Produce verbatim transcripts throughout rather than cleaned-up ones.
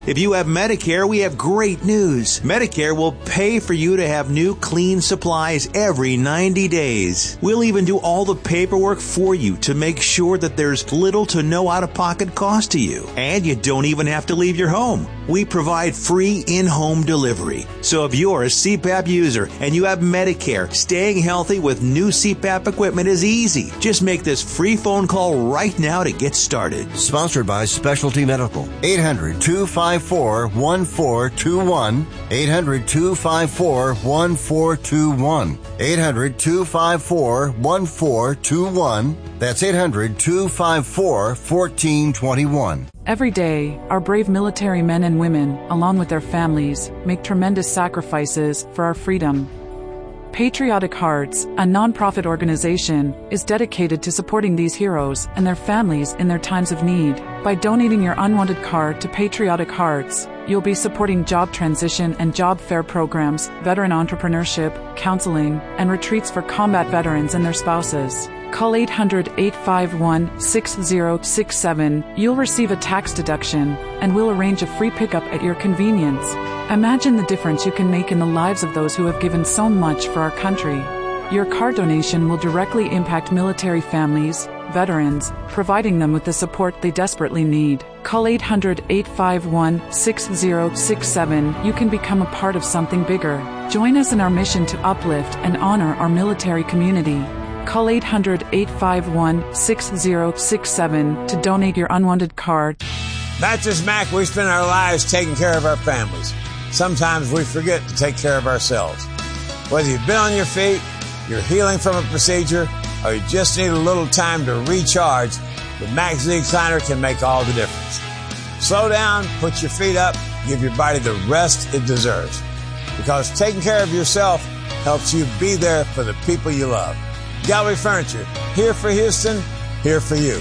If you have Medicare, we have great news. Medicare will pay for you to have new clean supplies every ninety days. We'll even do all the paperwork for you to make sure that there's little to no out-of-pocket cost to you. And you don't even have to leave your home. We provide free in-home delivery. So if you're a C PAP user and you have Medicare, staying healthy with new C PAP equipment is easy. Just make this free phone call right now to get started. Sponsored by Specialty Medical. eight hundred, two five four, one four two one. eight hundred, two five four, one four two one. eight hundred, two five four, one four two one. That's eight hundred, two five four, one four two one. Every day, our brave military men and women, along with their families, make tremendous sacrifices for our freedom. Patriotic Hearts, a nonprofit organization, is dedicated to supporting these heroes and their families in their times of need. By donating your unwanted card to Patriotic Hearts, you'll be supporting job transition and job fair programs, veteran entrepreneurship, counseling, and retreats for combat veterans and their spouses. Call eight hundred, eight five one, six zero six seven. You'll receive a tax deduction, and we'll arrange a free pickup at your convenience. Imagine the difference you can make in the lives of those who have given so much for our country. Your card donation will directly impact military families, veterans, providing them with the support they desperately need. Call eight hundred, eight five one, six zero six seven. You can become a part of something bigger. Join us in our mission to uplift and honor our military community. Call eight hundred, eight five one, six zero six seven to donate your unwanted card. Mattress Mac, we spend our lives taking care of our families. Sometimes we forget to take care of ourselves. Whether you've been on your feet, you're healing from a procedure, or you just need a little time to recharge, the Max Z-Recliner can make all the difference. Slow down, put your feet up, give your body the rest it deserves. Because taking care of yourself helps you be there for the people you love. Gallery Furniture, here for Houston, here for you.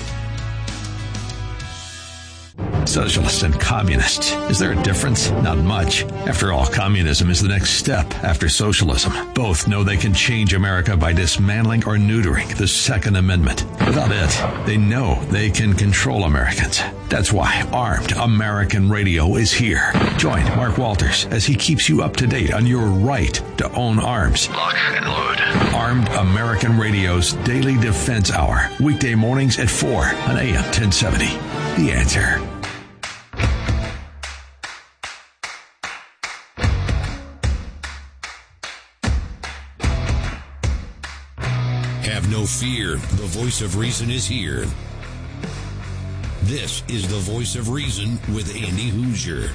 Socialist and communist. Is there a difference? Not much. After all, communism is the next step after socialism. Both know they can change America by dismantling or neutering the Second Amendment. Without it, they know they can control Americans. That's why Armed American Radio is here. Join Mark Walters as he keeps you up to date on your right to own arms. Lock and load. Armed American Radio's Daily Defense Hour. Weekday mornings at four on A M ten seventy. The Answer. Have no fear. The voice of reason is here. This is the Voice of Reason with Andy Hoosier.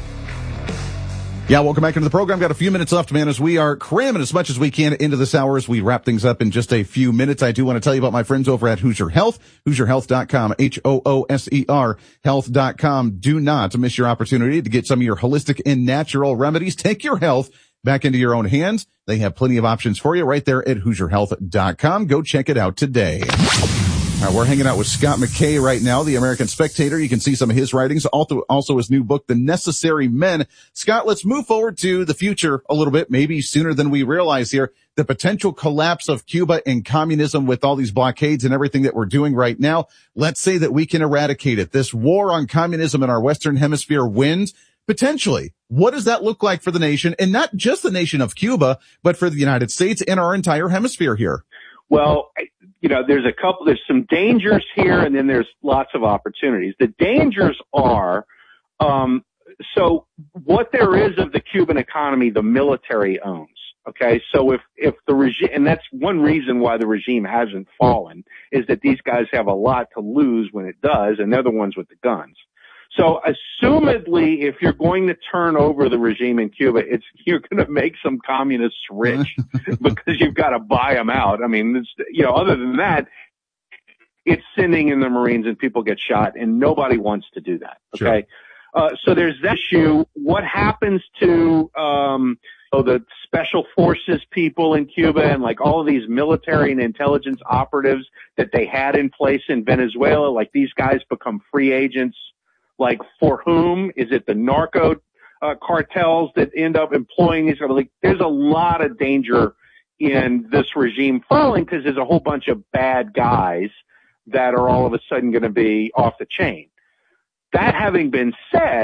Yeah, welcome back into the program. Got a few minutes left, man, as we are cramming as much as we can into this hour as we wrap things up in just a few minutes. I do want to tell you about my friends over at Hoosier Health, hoosier health dot com, H O O S E R, health dot com. Do not miss your opportunity to get some of your holistic and natural remedies. Take your health back into your own hands. They have plenty of options for you right there at hoosier health dot com. Go check it out today. All right, we're hanging out with Scott McKay right now, the American Spectator. You can see some of his writings, also, also his new book, The Necessary Men. Scott, let's move forward to the future a little bit, maybe sooner than we realize here. The potential collapse of Cuba and communism with all these blockades and everything that we're doing right now. Let's say that we can eradicate it. This war on communism in our Western Hemisphere wins. Potentially, what does that look like for the nation, and not just the nation of Cuba, but for the United States and our entire hemisphere here? Well, you know, there's a couple, there's some dangers here, and then there's lots of opportunities. The dangers are, um, so what there is of the Cuban economy, the military owns. Okay, so if, if the regime, and that's one reason why the regime hasn't fallen, is that these guys have a lot to lose when it does, and they're the ones with the guns. So assumedly, if you're going to turn over the regime in Cuba, it's, you're going to make some communists rich because you've got to buy them out. I mean, it's, you know, other than that, it's sending in the Marines and people get shot, and nobody wants to do that. Okay. Sure. Uh, so there's that issue. What happens to, um, so the special forces people in Cuba and like all of these military and intelligence operatives that they had in place in Venezuela, like these guys become free agents. Like, for whom? Is it the narco uh, cartels that end up employing these? Like, there's a lot of danger in this regime falling because there's a whole bunch of bad guys that are all of a sudden going to be off the chain. That having been said,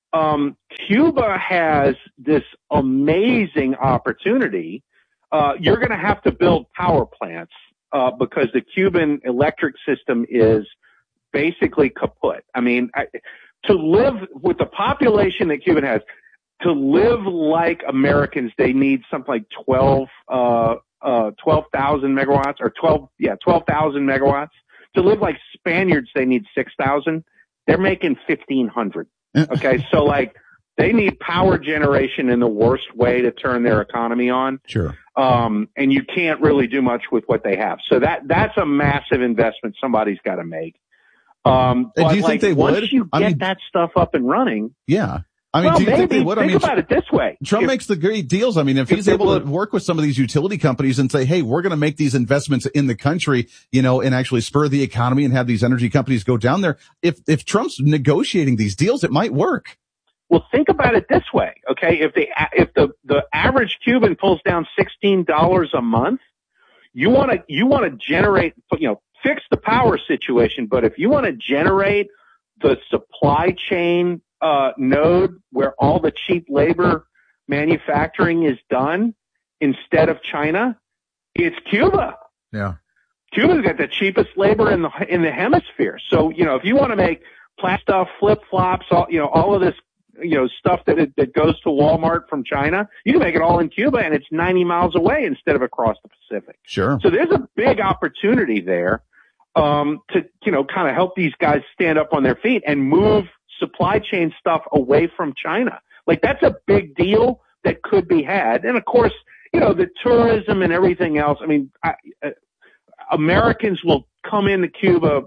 um, Cuba has this amazing opportunity. Uh, you're going to have to build power plants uh, because the Cuban electric system is basically kaput. I mean, I, to live with the population that Cuba has, to live like Americans, they need something like twelve, uh, uh, twelve thousand megawatts or twelve, yeah, twelve thousand megawatts. To live like Spaniards, they need six thousand. They're making fifteen hundred. Okay. So like they need power generation in the worst way to turn their economy on. Sure. Um, and you can't really do much with what they have. So that, that's a massive investment somebody's got to make. Um, and but do you like, think they once would? you get I mean, that stuff up and running. Yeah. I mean, well, do you maybe. think they would? Think I mean, about it this way. Trump if, makes the great deals. I mean, if he's able would, to work with some of these utility companies and say, hey, we're going to make these investments in the country, you know, and actually spur the economy and have these energy companies go down there. If, if Trump's negotiating these deals, it might work. Well, think about it this way. Okay. If the, if the, the average Cuban pulls down sixteen dollars a month, you want to, you want to generate, you know, fix the power situation. But if you want to generate the supply chain uh, node where all the cheap labor manufacturing is done instead of China, it's Cuba. Yeah. Cuba's got the cheapest labor in the, in the hemisphere. So, you know, if you want to make plastic stuff, flip flops, all, you know, all of this, you know, stuff that, it, that goes to Walmart from China, you can make it all in Cuba and it's ninety miles away instead of across the Pacific. Sure. So there's a big opportunity there, um, to, you know, kind of help these guys stand up on their feet and move supply chain stuff away from China. Like that's a big deal that could be had. And of course, you know, the tourism and everything else. I mean, I, uh, Americans will come into Cuba,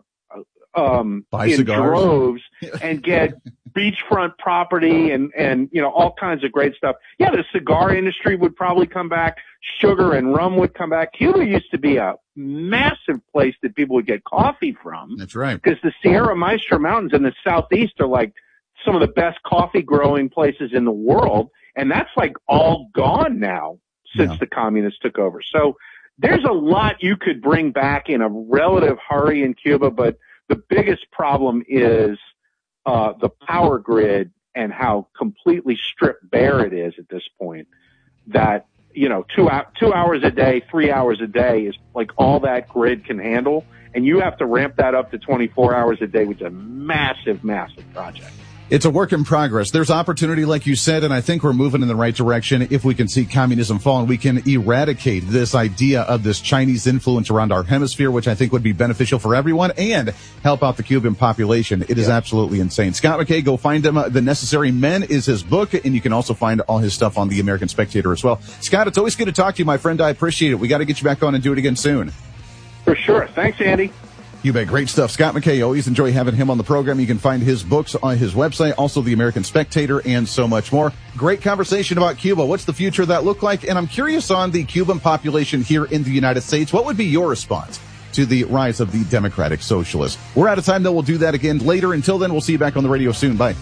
um, Buy in cigars. droves and get beachfront property and, and, you know, all kinds of great stuff. Yeah, the cigar industry would probably come back. Sugar and rum would come back. Cuba used to be a massive place that people would get coffee from. That's right. Because the Sierra Maestra Mountains in the southeast are like some of the best coffee growing places in the world. And that's like all gone now since yeah. the communists took over. So there's a lot you could bring back in a relative hurry in Cuba, but the biggest problem is uh the power grid and how completely stripped bare it is at this point. That, you know, two two hours a day, three hours a day is like all that grid can handle, and you have to ramp that up to twenty-four hours a day, which is a massive, massive project. It's a work in progress. There's opportunity, like you said, and I think we're moving in the right direction if we can see communism fall and we can eradicate this idea of this Chinese influence around our hemisphere, which I think would be beneficial for everyone and help out the Cuban population. It is yeah. absolutely insane. Scott McKay, go find him. The Necessary Men is his book, and you can also find all his stuff on the American Spectator as well. Scott, it's always good to talk to you, my friend. I appreciate it. We got to get you back on and do it again soon. For sure. Thanks, Andy. You bet. Great stuff. Scott McKay, always enjoy having him on the program. You can find his books on his website, also the American Spectator, and so much more. Great conversation about Cuba. What's the future of that look like? And I'm curious on the Cuban population here in the United States. What would be your response to the rise of the Democratic Socialists? We're out of time, though. We'll do that again later. Until then, we'll see you back on the radio soon. Bye.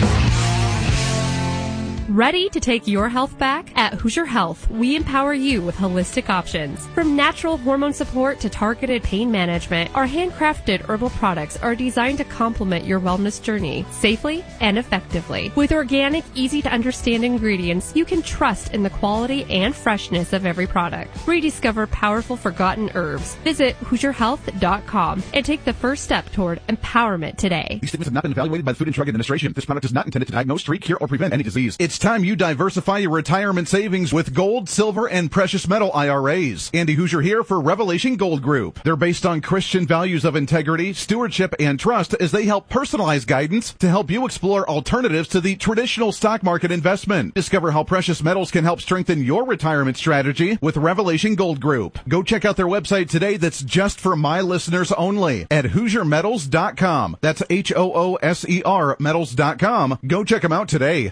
Ready to take your health back? At Hoosier Health, we empower you with holistic options. From natural hormone support to targeted pain management, our handcrafted herbal products are designed to complement your wellness journey safely and effectively. With organic, easy-to-understand ingredients, you can trust in the quality and freshness of every product. Rediscover powerful forgotten herbs. Visit Hoosier Health dot com and take the first step toward empowerment today. These statements have not been evaluated by the Food and Drug Administration. This product is not intended to diagnose, treat, cure, or prevent any disease. It's time you diversify your retirement savings with gold, silver, and precious metal I R As. Andy Hoosier here for Revelation Gold Group. They're based on Christian values of integrity, stewardship, and trust as they help personalize guidance to help you explore alternatives to the traditional stock market investment. Discover how precious metals can help strengthen your retirement strategy with Revelation Gold Group. Go check out their website today that's just for my listeners only at Hoosier Metals dot com. That's H O O S E R Metals dot com. Go check them out today.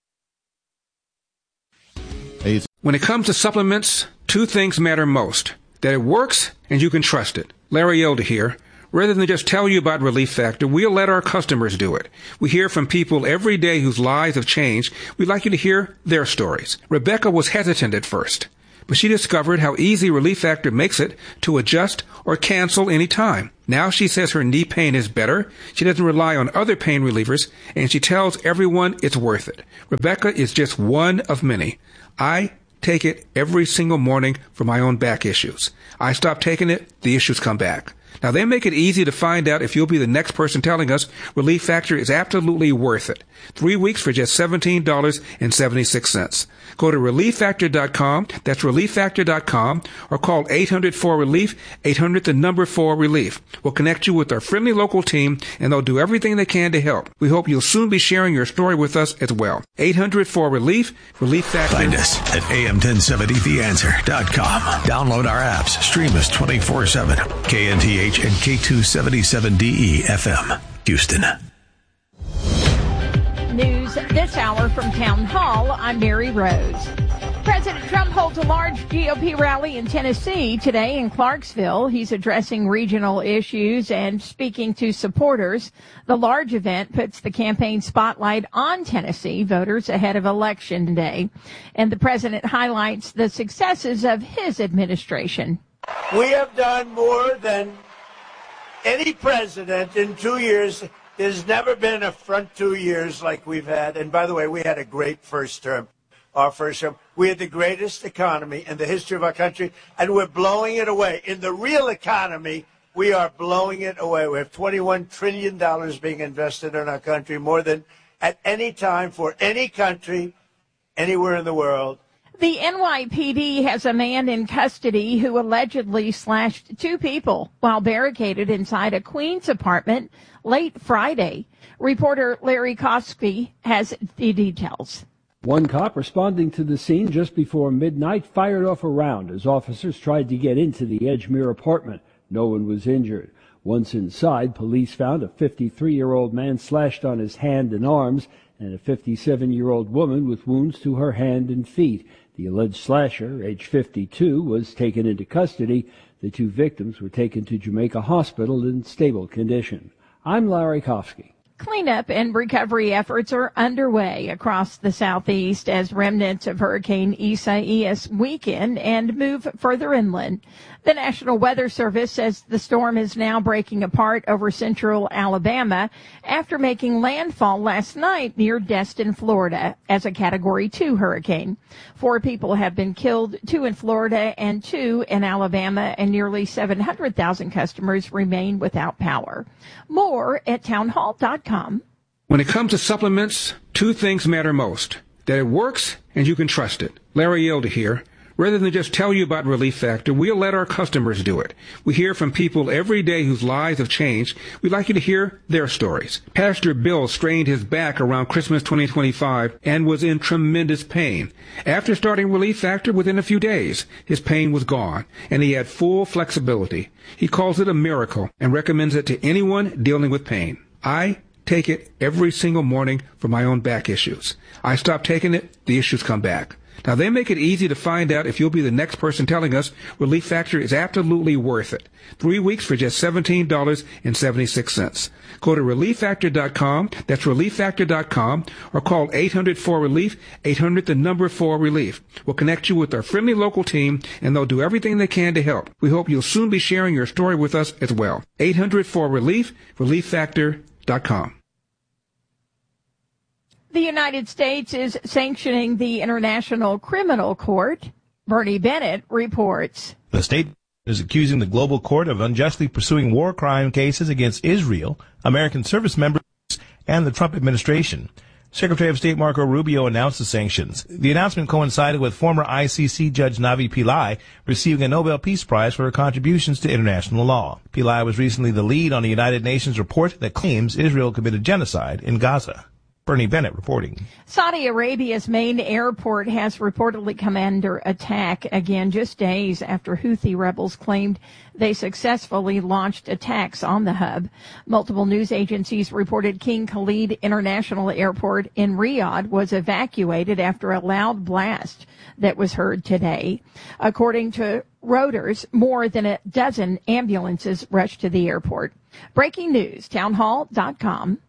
When it comes to supplements, two things matter most. That it works and you can trust it. Larry Elder here. Rather than just tell you about Relief Factor, we'll let our customers do it. We hear from people every day whose lives have changed. We'd like you to hear their stories. Rebecca was hesitant at first, but she discovered how easy Relief Factor makes it to adjust or cancel any time. Now she says her knee pain is better, she doesn't rely on other pain relievers, and she tells everyone it's worth it. Rebecca is just one of many. I take it every single morning for my own back issues. I stop taking it, the issues come back. Now, they make it easy to find out if you'll be the next person telling us Relief Factor is absolutely worth it. Three weeks for just seventeen dollars and seventy-six cents. Go to relief factor dot com, that's relief factor dot com, or call eight hundred four relief, eight hundred the number four relief. We'll connect you with our friendly local team, and they'll do everything they can to help. We hope you'll soon be sharing your story with us as well. eight hundred four relief, Relief Factor. Find us at A M ten seventy the answer dot com. Download our apps, stream us twenty-four seven. K N T H and K two seventy-seven D E F M, Houston. News this hour from Town Hall. I'm Mary Rose. President Trump holds a large G O P rally in Tennessee today in Clarksville. He's addressing regional issues and speaking to supporters. The large event puts the campaign spotlight on Tennessee voters ahead of Election Day. And the president highlights the successes of his administration. We have done more than any president in two years. There's never been a front two years like we've had. And by the way, we had a great first term. Our first term. We had the greatest economy in the history of our country, and we're blowing it away. In the real economy, we are blowing it away. We have twenty-one trillion dollars being invested in our country, more than at any time for any country, anywhere in the world. The N Y P D has a man in custody who allegedly slashed two people while barricaded inside a Queens apartment late Friday. Reporter Larry Kofsky has the details. One cop responding to the scene just before midnight fired off a round as officers tried to get into the Edgemere apartment. No one was injured. Once inside, police found a fifty-three-year-old man slashed on his hand and arms and a fifty-seven-year-old woman with wounds to her hand and feet. The alleged slasher, age fifty-two, was taken into custody. The two victims were taken to Jamaica Hospital in stable condition. I'm Larry Kofsky. Cleanup and recovery efforts are underway across the southeast as remnants of Hurricane Isaias weaken and move further inland. The National Weather Service says the storm is now breaking apart over central Alabama after making landfall last night near Destin, Florida, as a Category two hurricane. Four people have been killed, two in Florida and two in Alabama, and nearly seven hundred thousand customers remain without power. More at town hall dot com. When it comes to supplements, two things matter most: that it works and you can trust it. Larry Elder here. Rather than just tell you about Relief Factor, we'll let our customers do it. We hear from people every day whose lives have changed. We'd like you to hear their stories. Pastor Bill strained his back around Christmas twenty twenty-five and was in tremendous pain. After starting Relief Factor, within a few days, his pain was gone, and he had full flexibility. He calls it a miracle and recommends it to anyone dealing with pain. I take it every single morning for my own back issues. I stop taking it, the issues come back. Now, they make it easy to find out if you'll be the next person telling us Relief Factor is absolutely worth it. Three weeks for just seventeen dollars and seventy-six cents. Go to relief factor dot com, that's relief factor dot com, or call eight hundred four relief, eight hundred the number four relief. We'll connect you with our friendly local team, and they'll do everything they can to help. We hope you'll soon be sharing your story with us as well. eight hundred four relief, relief factor dot com. The United States is sanctioning the International Criminal Court. Bernie Bennett reports. The state is accusing the global court of unjustly pursuing war crime cases against Israel, American service members, and the Trump administration. Secretary of State Marco Rubio announced the sanctions. The announcement coincided with former I C C Judge Navi Pillai receiving a Nobel Peace Prize for her contributions to international law. Pillai was recently the lead on the United Nations report that claims Israel committed genocide in Gaza. Bernie Bennett reporting. Saudi Arabia's main airport has reportedly come under attack again just days after Houthi rebels claimed they successfully launched attacks on the hub. Multiple news agencies reported King Khalid International Airport in Riyadh was evacuated after a loud blast that was heard today. According to Reuters, more than a dozen ambulances rushed to the airport. Breaking news, town hall dot com.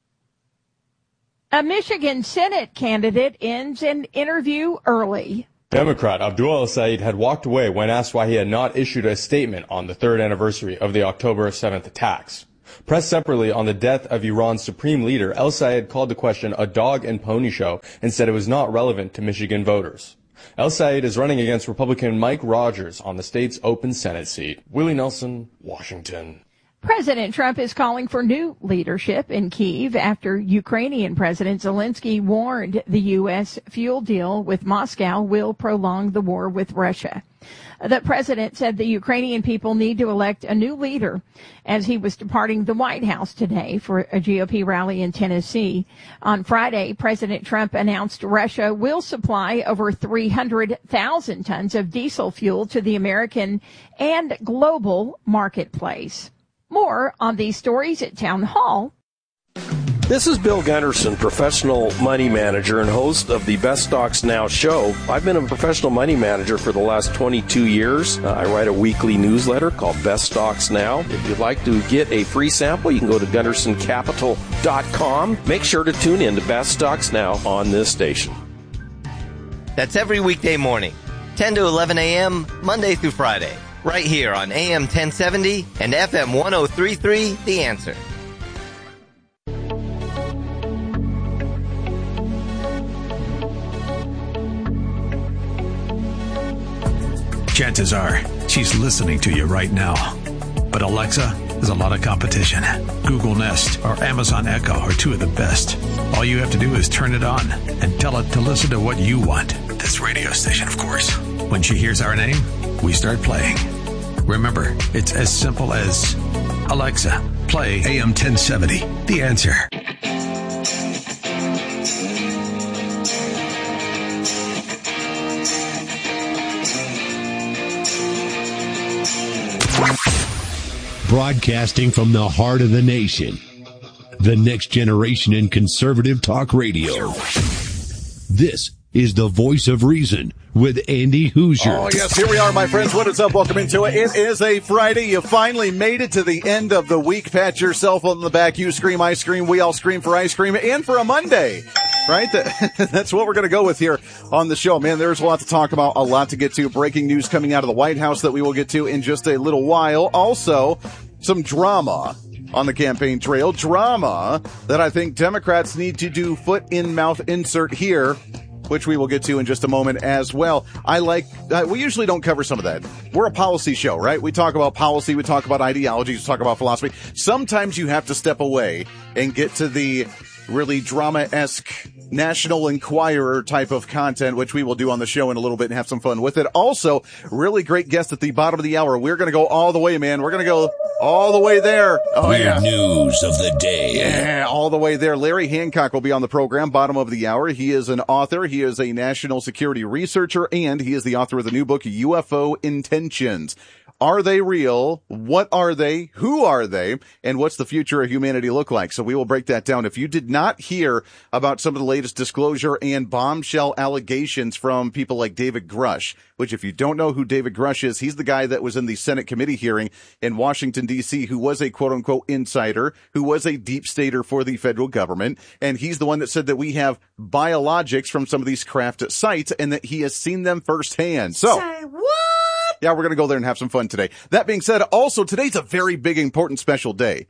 A Michigan Senate candidate ends an interview early. Democrat Abdul El-Sayed had walked away when asked why he had not issued a statement on the third anniversary of the October seventh attacks. Pressed separately on the death of Iran's supreme leader, El-Sayed called the question a dog and pony show and said it was not relevant to Michigan voters. El-Sayed is running against Republican Mike Rogers on the state's open Senate seat. Willie Nelson, Washington. President Trump is calling for new leadership in Kyiv after Ukrainian President Zelensky warned the U S fuel deal with Moscow will prolong the war with Russia. The president said the Ukrainian people need to elect a new leader as he was departing the White House today for a G O P rally in Tennessee. On Friday, President Trump announced Russia will supply over three hundred thousand tons of diesel fuel to the American and global marketplace. More on these stories at Town Hall. This is Bill Gunderson, professional money manager and host of the Best Stocks Now show. I've been a professional money manager for the last twenty-two years. Uh, I write a weekly newsletter called Best Stocks Now. If you'd like to get a free sample, you can go to gunderson capital dot com. Make sure to tune in to Best Stocks Now on this station. That's every weekday morning, ten to eleven a.m., Monday through Friday, right here on A M ten seventy and F M one oh three point three, The Answer. Chances are she's listening to you right now. But Alexa, there's a lot of competition. Google Nest or Amazon Echo are two of the best. All you have to do is turn it on and tell it to listen to what you want. This radio station, of course. When she hears our name, we start playing. Remember, it's as simple as Alexa, play A M ten seventy, The Answer. Broadcasting from the heart of the nation, the next generation in conservative talk radio. This is the Voice of Reason with Andy Hoosier. Oh, yes, here we are, my friends. What is up? Welcome into it. It is a Friday. You finally made it to the end of the week. Pat yourself on the back. You scream, I scream, we all scream for ice cream, and for a Monday. Right? That's what we're going to go with here on the show. Man, there's a lot to talk about, a lot to get to. Breaking news coming out of the White House that we will get to in just a little while. Also, some drama on the campaign trail. Drama that I think Democrats need to do foot in mouth insert here, which we will get to in just a moment as well. I like, uh, we usually don't cover some of that. We're a policy show, right? We talk about policy, we talk about ideologies, we talk about philosophy. Sometimes you have to step away and get to the really drama-esque National Enquirer type of content, which we will do on the show in a little bit and have some fun with it. Also, really great guest at the bottom of the hour. We're going to go all the way, man. We're going to go all the way there. Oh, Weird yeah. news of the day. Yeah, all the way there. Larry Hancock will be on the program, bottom of the hour. He is an author. He is a national security researcher, and he is the author of the new book, U F O Intentions. Are they real? What are they? Who are they? And what's the future of humanity look like? So we will break that down. If you did not hear about some of the latest disclosure and bombshell allegations from people like David Grush, which if you don't know who David Grush is, he's the guy that was in the Senate committee hearing in Washington, D C, who was a quote-unquote insider, who was a deep stater for the federal government. And he's the one that said that we have biologics from some of these craft sites and that he has seen them firsthand. So, Say what? Yeah, we're going to go there and have some fun today. That being said, also today's a very big, important, special day.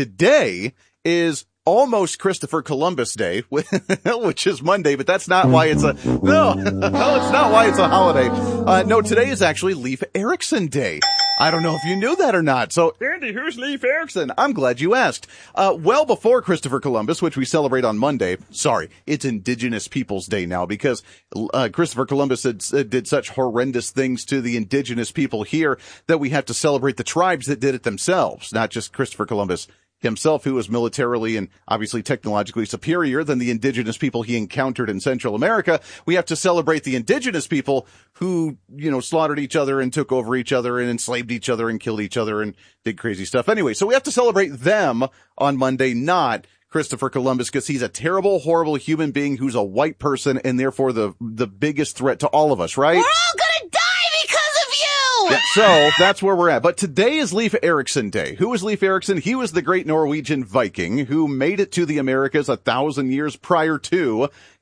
Today is almost Christopher Columbus Day, which is Monday, but that's not why it's a, no, no, it's not why it's a holiday. Uh, no, today is actually Leif Erikson Day. I don't know if you knew that or not. So, Andy, who's Leif Erikson? I'm glad you asked. Uh, well before Christopher Columbus, which we celebrate on Monday. Sorry, it's Indigenous Peoples Day now because uh, Christopher Columbus had, uh, did such horrendous things to the indigenous people here that we have to celebrate the tribes that did it themselves, not just Christopher Columbus himself, who was militarily and obviously technologically superior than the indigenous people he encountered in Central America. We have to celebrate the indigenous people who, you know, slaughtered each other and took over each other and enslaved each other and killed each other and did crazy stuff. Anyway, so we have to celebrate them on Monday, not Christopher Columbus, because he's a terrible, horrible human being who's a white person and therefore the the biggest threat to all of us, right? We're all gonna die because of you! Yeah, so that's where we're at. But today is Leif Erikson Day. Who was Leif Erikson? He was the great Norwegian Viking who made it to the Americas a thousand years prior to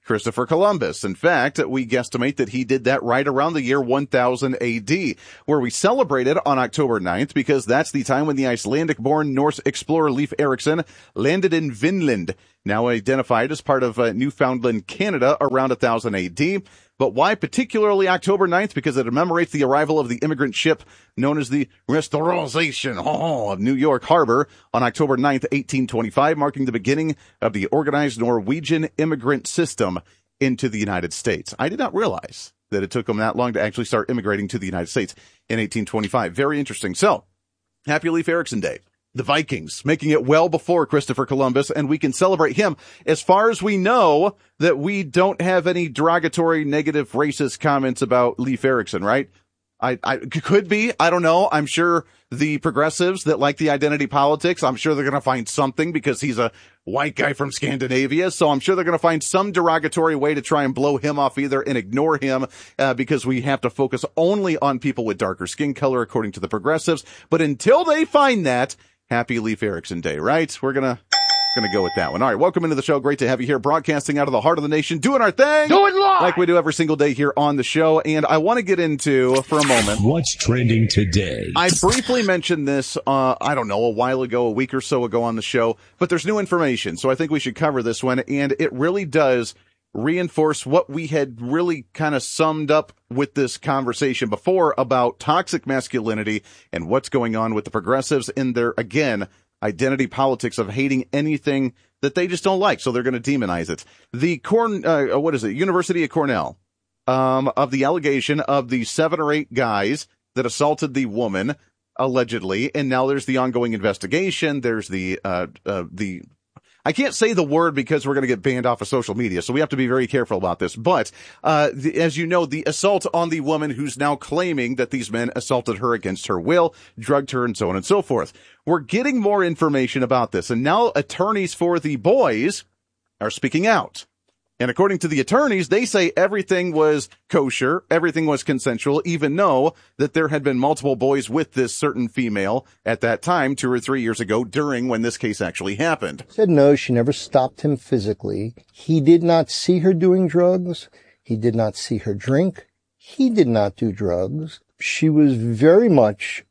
Christopher Columbus. In fact, we guesstimate that he did that right around the year one thousand A D, where we celebrated on October ninth because that's the time when the Icelandic-born Norse explorer Leif Erikson landed in Vinland, now identified as part of uh, Newfoundland, Canada, around one thousand A D. But why particularly October ninth? Because it commemorates the arrival of the immigrant ship known as the Restauration oh, of New York Harbor on October ninth, eighteen twenty-five, marking the beginning of the organized Norwegian immigrant system into the United States. I did not realize that it took them that long to actually start immigrating to the United States in eighteen twenty-five. Very interesting. So, happy Leif Erikson Day. The Vikings, making it well before Christopher Columbus, and we can celebrate him as far as we know that we don't have any derogatory, negative, racist comments about Leif Erikson, right? I, I could be. I don't know. I'm sure the progressives that like the identity politics, I'm sure they're going to find something because he's a white guy from Scandinavia. So I'm sure they're going to find some derogatory way to try and blow him off either and ignore him uh, because we have to focus only on people with darker skin color, according to the progressives. But until they find that, happy Leif Erikson Day, right? We're going to going to go with that one. All right, welcome into the show. Great to have you here, broadcasting out of the heart of the nation, doing our thing. Do it live! Like we do every single day here on the show. And I want to get into, for a moment, what's trending today. I briefly mentioned this, uh, I don't know, a while ago, a week or so ago on the show, but there's new information. So I think we should cover this one. And it really does reinforce what we had really kind of summed up with this conversation before about toxic masculinity and what's going on with the progressives in their, again, identity politics of hating anything that they just don't like. So they're going to demonize it. The Corn, uh, what is it? University of Cornell, um, of the allegation of the seven or eight guys that assaulted the woman allegedly. And now there's the ongoing investigation. There's the, uh, uh, the, I can't say the word because we're going to get banned off of social media, so we have to be very careful about this. But uh the, as you know, the assault on the woman who's now claiming that these men assaulted her against her will, drugged her, and so on and so forth. We're getting more information about this, and now attorneys for the boys are speaking out. And according to the attorneys, they say everything was kosher, everything was consensual, even though that there had been multiple boys with this certain female at that time, two or three years ago, during when this case actually happened. Said no, she never stopped him physically. He did not see her doing drugs. He did not see her drink. He did not do drugs. She was very much,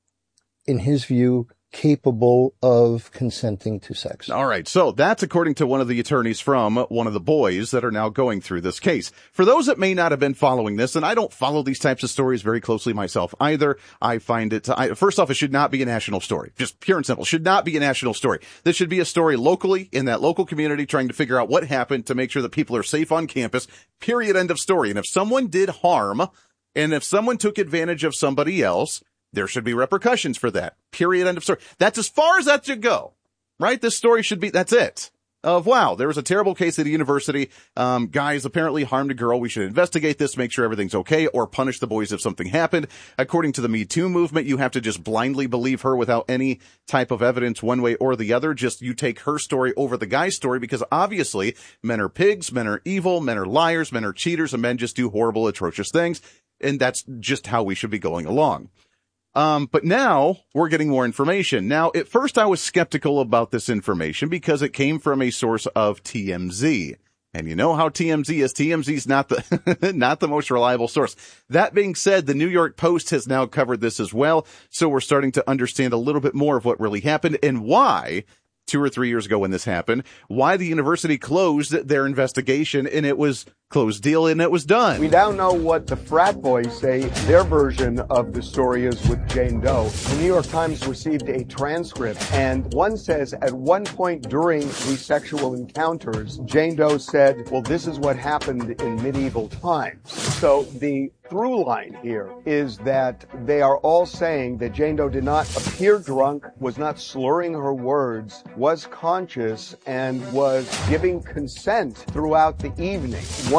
in his view, capable of consenting to sex. All right. So that's according to one of the attorneys from one of the boys that are now going through this case. For those that may not have been following this, and I don't follow these types of stories very closely myself either, I find it, I, first off, it should not be a national story. Just pure and simple. Should not be a national story. This should be a story locally in that local community trying to figure out what happened to make sure that people are safe on campus. Period. End of story. And if someone did harm, and if someone took advantage of somebody else, there should be repercussions for that. Period. End of story. That's as far as that should go, right? This story should be, that's it. Of, wow, there was a terrible case at a university. Um, guys apparently harmed a girl. We should investigate this, make sure everything's okay, or punish the boys if something happened. According to the Me Too movement, you have to just blindly believe her without any type of evidence one way or the other. Just you take her story over the guy's story because obviously men are pigs, men are evil, men are liars, men are cheaters, and men just do horrible, atrocious things. And that's just how we should be going along. Um, but now we're getting more information. Now, at first I was skeptical about this information because it came from a source of T M Z. And you know how T M Z is. T M Z is not the, not the most reliable source. That being said, the New York Post has now covered this as well. So we're starting to understand a little bit more of what really happened and why, two or three years ago when this happened, why the university closed their investigation and it was closed deal and it was done. We now know what the frat boys say their version of the story is with Jane Doe. The New York Times received a transcript, and one says at one point during these sexual encounters, Jane Doe said, well, this is what happened in medieval times. So the through line here is that they are all saying that Jane Doe did not appear drunk, was not slurring her words, was conscious, and was giving consent throughout the evening. One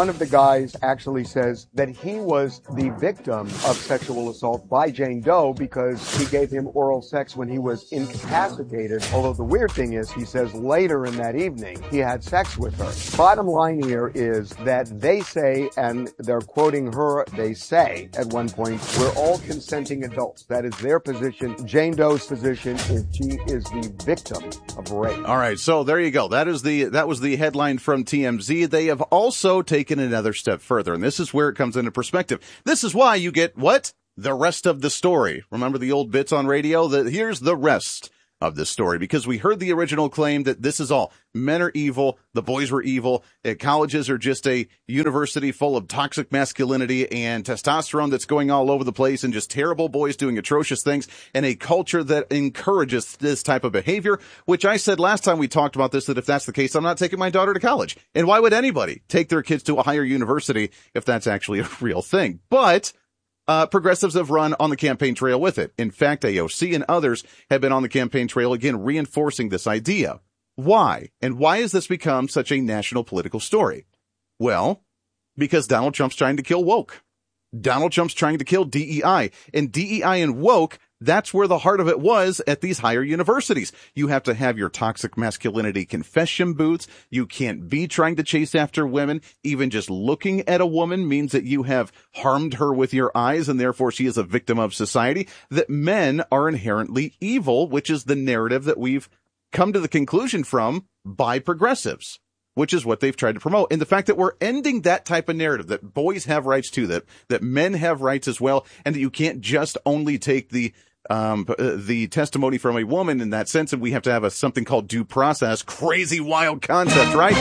one of the guys actually says that he was the victim of sexual assault by Jane Doe because he gave him oral sex when he was incapacitated. Although the weird thing is, he says later in that evening, he had sex with her. Bottom line here is that they say, and they're quoting her, they say at one point, we're all consenting adults. That is their position. Jane Doe's position is she is the victim of rape. All right, so there you go. That is the that was the headline from T M Z. They have also taken another step further, and this is where it comes into perspective. This is why you get what? The rest of the story. Remember the old bits on radio? The, here's the rest of the story, because we heard the original claim that this is all. Men are evil. The boys were evil. Uh, colleges are just a university full of toxic masculinity and testosterone that's going all over the place, and just terrible boys doing atrocious things, and a culture that encourages this type of behavior, which I said last time we talked about this, that if that's the case, I'm not taking my daughter to college. And why would anybody take their kids to a higher university if that's actually a real thing? But Uh, progressives have run on the campaign trail with it. In fact, A O C and others have been on the campaign trail again, reinforcing this idea. Why? And why has this become such a national political story? Well, because Donald Trump's trying to kill woke. Donald Trump's trying to kill D E I. And D E I and woke, that's where the heart of it was at these higher universities. You have to have your toxic masculinity confession booths. You can't be trying to chase after women. Even just looking at a woman means that you have harmed her with your eyes, and therefore she is a victim of society. That men are inherently evil, which is the narrative that we've come to the conclusion from by progressives, which is what they've tried to promote. And the fact that we're ending that type of narrative, that boys have rights too, that, that men have rights as well, and that you can't just only take the um the testimony from a woman in that sense, and we have to have a something called due process. Crazy, wild concept, right?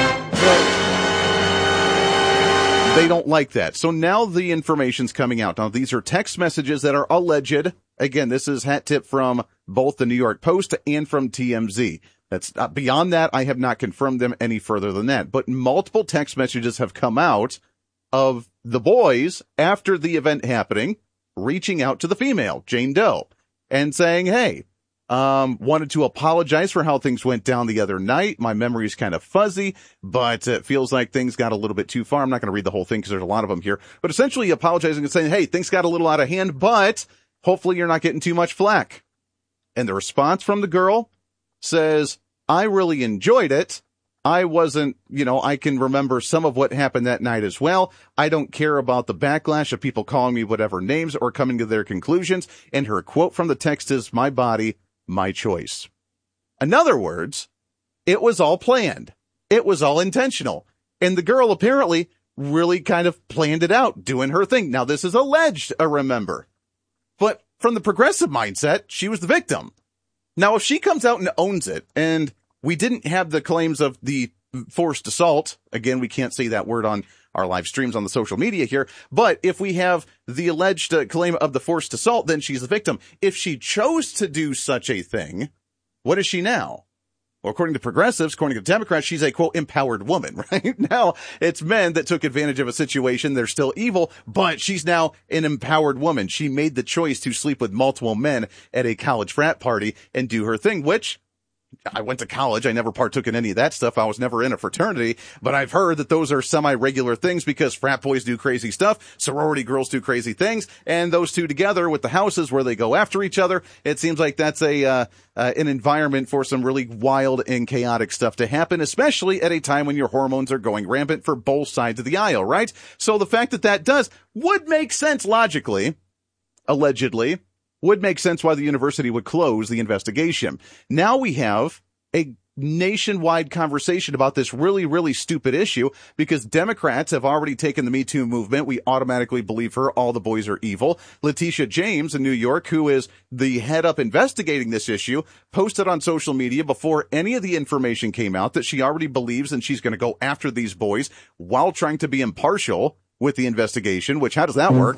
They don't like that. So now the information's coming out. Now, these are text messages that are alleged. Again, this is hat tip from both the New York Post and from T M Z. That's uh, beyond that. I have not confirmed them any further than that. But multiple text messages have come out of the boys after the event happening, reaching out to the female, Jane Doe, and saying, hey, um, wanted to apologize for how things went down the other night. My memory is kind of fuzzy, but it feels like things got a little bit too far. I'm not going to read the whole thing because there's a lot of them here, but essentially apologizing and saying, hey, things got a little out of hand, but hopefully you're not getting too much flack. And the response from the girl says, I really enjoyed it. I wasn't, you know, I can remember some of what happened that night as well. I don't care about the backlash of people calling me whatever names or coming to their conclusions. And her quote from the text is, my body, my choice. In other words, it was all planned. It was all intentional. And the girl apparently really kind of planned it out, doing her thing. Now, this is alleged, I remember. But from the progressive mindset, she was the victim. Now, if she comes out and owns it, and we didn't have the claims of the forced assault. Again, we can't say that word on our live streams on the social media here. But if we have the alleged uh, claim of the forced assault, then she's the victim. If she chose to do such a thing, what is she now? Well, according to progressives, according to Democrats, she's a, quote, empowered woman, right? Now, it's men that took advantage of a situation. They're still evil, but she's now an empowered woman. She made the choice to sleep with multiple men at a college frat party and do her thing, which I went to college. I never partook in any of that stuff. I was never in a fraternity, but I've heard that those are semi-regular things because frat boys do crazy stuff, sorority girls do crazy things, and those two together with the houses where they go after each other, it seems like that's a uh, uh an environment for some really wild and chaotic stuff to happen, especially at a time when your hormones are going rampant for both sides of the aisle, right? So the fact that that does would make sense logically, allegedly, would make sense why the university would close the investigation. Now we have a nationwide conversation about this really, really stupid issue because Democrats have already taken the Me Too movement. We automatically believe her. All the boys are evil. Letitia James in New York, who is the head up investigating this issue, posted on social media before any of the information came out that she already believes and she's going to go after these boys while trying to be impartial with the investigation, which how does that work?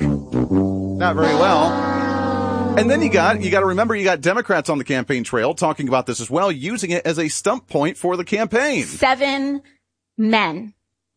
Not very well. And then you got, you got to remember, you got Democrats on the campaign trail talking about this as well, using it as a stump point for the campaign. Seven men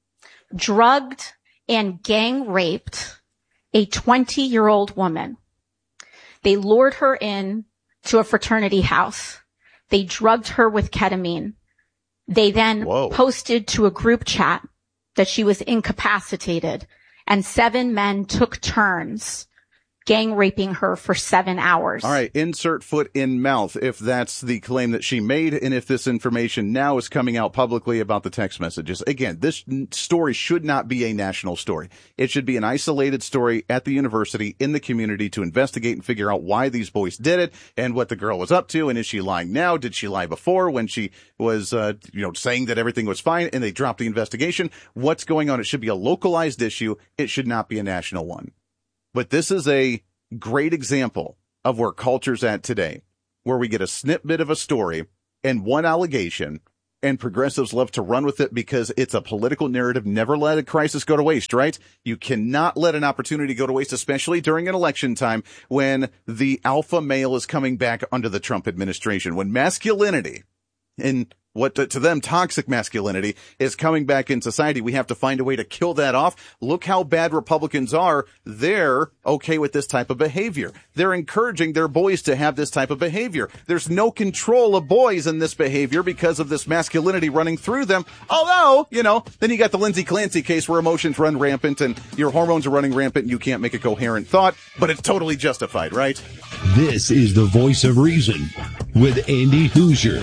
drugged and gang raped a twenty year old woman. They lured her in to a fraternity house. They drugged her with ketamine. They then Whoa. posted to a group chat that she was incapacitated, and seven men took turns gang raping her for seven hours. All right, insert foot in mouth if that's the claim that she made, and if this information now is coming out publicly about the text messages. Again, this story should not be a national story. It should be an isolated story at the university, in the community, to investigate and figure out why these boys did it and what the girl was up to, and is she lying now? Did she lie before when she was, uh, you know, saying that everything was fine and they dropped the investigation? What's going on? It should be a localized issue. It should not be a national one. But this is a great example of where culture's at today, where we get a snippet of a story and one allegation, and progressives love to run with it because it's a political narrative. Never let a crisis go to waste, right? You cannot let an opportunity go to waste, especially during an election time when the alpha male is coming back under the Trump administration, when masculinity and what to, to them toxic masculinity is coming back in society. We have to find a way to kill that off. Look how bad Republicans are. They're okay with this type of behavior. They're encouraging their boys to have this type of behavior. There's no control of boys in this behavior because of this masculinity running through them. Although, you know, then you got the Lindsay Clancy case where emotions run rampant and your hormones are running rampant and you can't make a coherent thought, but it's totally justified, right? This is the Voice of Reason with Andy Hoosier.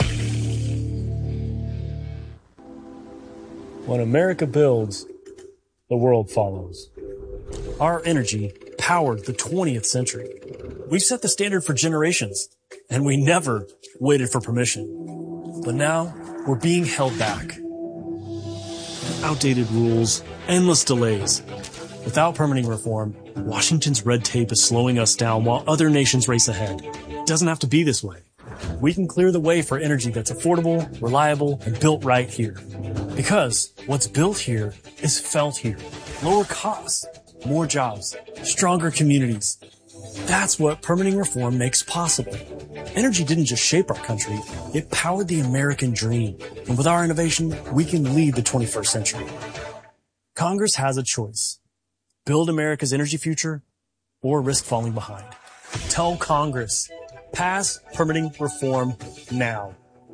When America builds, the world follows. Our energy powered the twentieth century. We've set the standard for generations, and we never waited for permission. But now, we're being held back. Outdated rules, endless delays. Without permitting reform, Washington's red tape is slowing us down while other nations race ahead. It doesn't have to be this way. We can clear the way for energy that's affordable, reliable, and built right here. Because what's built here is felt here. Lower costs, more jobs, stronger communities. That's what permitting reform makes possible. Energy didn't just shape our country, it powered the American dream. And with our innovation, we can lead the twenty-first century. Congress has a choice. Build America's energy future or risk falling behind. Tell Congress. Pass permitting reform now.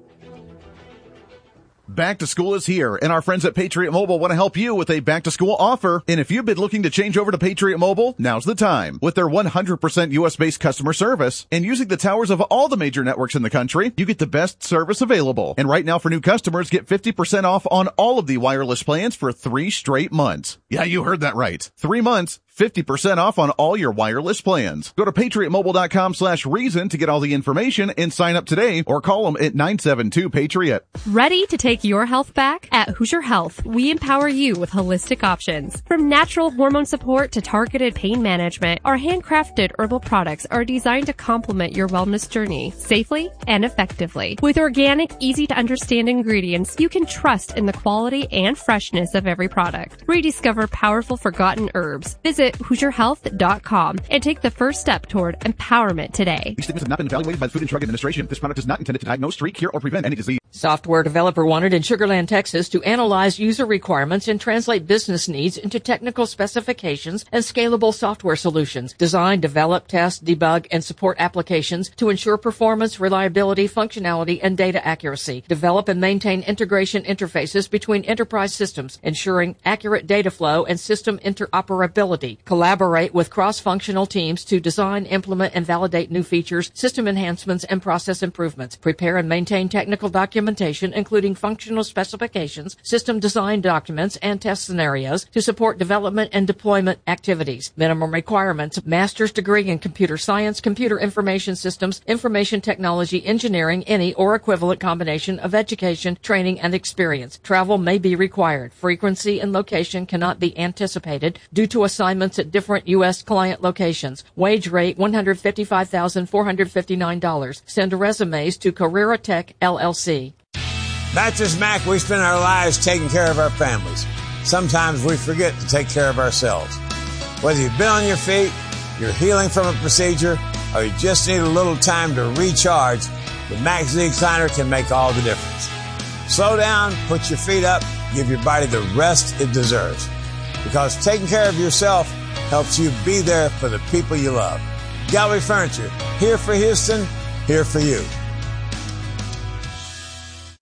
Back to school is here, and our friends at Patriot Mobile want to help you with a back-to-school offer. And if you've been looking to change over to Patriot Mobile, now's the time. With their one hundred percent U S-based customer service and using the towers of all the major networks in the country, you get the best service available. And right now for new customers, get fifty percent off on all of the wireless plans for three straight months. Yeah, you heard that right. Three months. fifty percent off on all your wireless plans. Go to patriotmobile.com slash reason to get all the information and sign up today, or call them at nine seven two Patriot. Ready to take your health back? At Hoosier Health, we empower you with holistic options. From natural hormone support to targeted pain management, our handcrafted herbal products are designed to complement your wellness journey safely and effectively. With organic, easy to understand ingredients, you can trust in the quality and freshness of every product. Rediscover powerful forgotten herbs. Visit Hoosier Health dot com and take the first step toward empowerment today. These statements have not been evaluated by the Food and Drug Administration. This product is not intended to diagnose, treat, cure, or prevent any disease. Software developer wanted in Sugar Land, Texas to analyze user requirements and translate business needs into technical specifications and scalable software solutions. Design, develop, test, debug, and support applications to ensure performance, reliability, functionality, and data accuracy. Develop and maintain integration interfaces between enterprise systems, ensuring accurate data flow and system interoperability. Collaborate with cross-functional teams to design, implement, and validate new features, system enhancements, and process improvements. Prepare and maintain technical documentation, including functional specifications, system design documents, and test scenarios to support development and deployment activities. Minimum requirements: master's degree in computer science, computer information systems, information technology, engineering, any or equivalent combination of education, training, and experience. Travel may be required. Frequency and location cannot be anticipated due to assignments at different U S client locations. Wage rate one hundred fifty-five thousand four hundred fifty-nine dollars. Send resumes to Carrera Tech, L L C. Mattress Mac, we spend our lives taking care of our families. Sometimes we forget to take care of ourselves. Whether you've been on your feet, you're healing from a procedure, or you just need a little time to recharge, the Mac Z-Recliner can make all the difference. Slow down, put your feet up, give your body the rest it deserves. Because taking care of yourself helps you be there for the people you love. Gallery Furniture, here for Houston, here for you.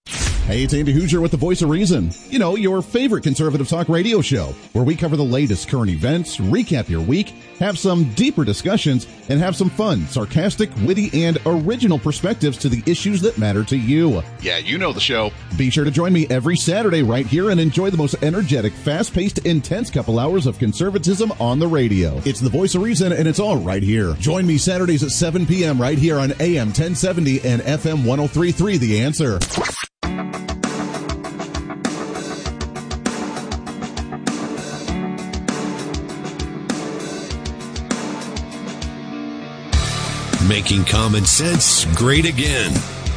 Hey, it's Andy Hoosier with the Voice of Reason. You know, your favorite conservative talk radio show, where we cover the latest current events, recap your week, have some deeper discussions, and have some fun, sarcastic, witty, and original perspectives to the issues that matter to you. Yeah, you know the show. Be sure to join me every Saturday right here and enjoy the most energetic, fast-paced, intense couple hours of conservatism on the radio. It's the Voice of Reason, and it's all right here. Join me Saturdays at seven p.m. right here on A M ten seventy and F M one oh three point three The Answer. Making common sense great again.